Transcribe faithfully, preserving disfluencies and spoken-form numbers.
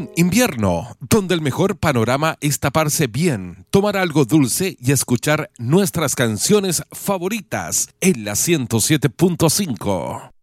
en invierno, donde el mejor panorama es taparse bien, tomar algo dulce y escuchar nuestras canciones favoritas en la ciento siete punto cinco.